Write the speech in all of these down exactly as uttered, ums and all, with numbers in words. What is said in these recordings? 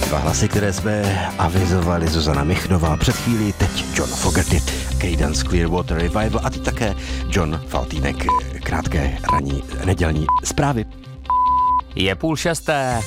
Dva hlasy, které jsme avizovali, Zuzana Michnová před chvílí, teď John Fogerty, Creedence Clearwater Revival a teď také John Faltýnek. Krátké ranní nedělní zprávy. Je půl šesté.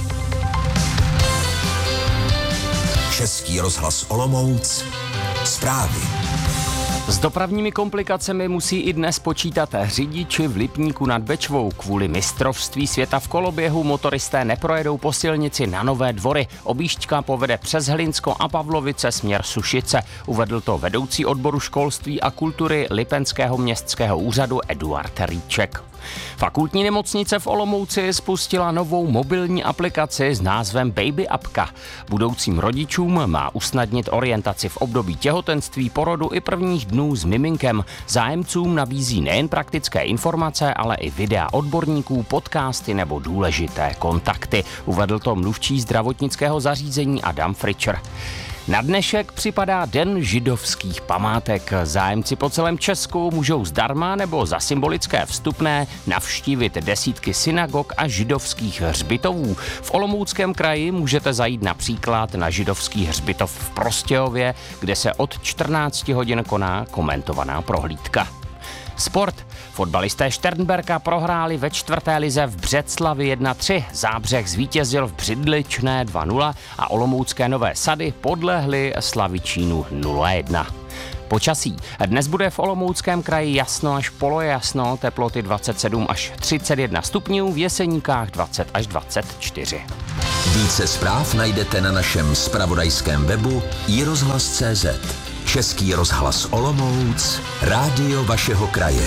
Český rozhlas Olomouc. Zprávy. S dopravními komplikacemi musí i dnes počítat řidiči v Lipníku nad Bečvou. Kvůli mistrovství světa v koloběhu motoristé neprojedou po silnici na Nové Dvory. Objížďka povede přes Hlinsko a Pavlovice směr Sušice. Uvedl to vedoucí odboru školství a kultury Lipenského městského úřadu Eduard Rýček. Fakultní nemocnice v Olomouci spustila novou mobilní aplikaci s názvem Baby Apka. Budoucím rodičům má usnadnit orientaci v období těhotenství, porodu i prvních dnů s miminkem. Zájemcům nabízí nejen praktické informace, ale i videa odborníků, podcasty nebo důležité kontakty. Uvedl to mluvčí zdravotnického zařízení Adam Fričer. Na dnešek připadá Den židovských památek. Zájemci po celém Česku můžou zdarma nebo za symbolické vstupné navštívit desítky synagog a židovských hřbitovů. V Olomouckém kraji můžete zajít například na židovský hřbitov v Prostějově, kde se od čtrnácti hodin koná komentovaná prohlídka. Sport. Fotbalisté Šternberka prohráli ve čtvrté lize v Břeclavi jedna tři. Zábřeh zvítězil v Břidličné dva nula a olomoucké Nové Sady podlehly Slavičínu nula jedna. Počasí. Dnes bude v Olomouckém kraji jasno až polojasno, teploty dvacet sedm až třicet jedna stupňů, v Jeseníkách dvacet až dvacet čtyři. Více zpráv najdete na našem zpravodajském webu i rozhlas tečka cé zet. Český rozhlas Olomouc, rádio vašeho kraje.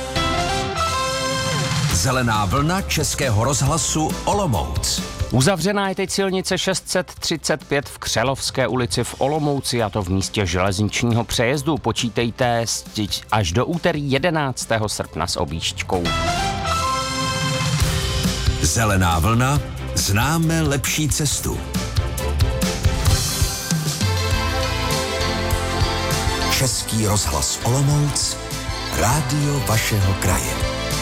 Zelená vlna Českého rozhlasu Olomouc. Uzavřená je teď silnice šest set třicet pět v Křelovské ulici v Olomouci, a to v místě železničního přejezdu. Počítejte až do úterý jedenáctého srpna s objížďkou. Zelená vlna, známe lepší cestu. Český rozhlas Olomouc, rádio vašeho kraje.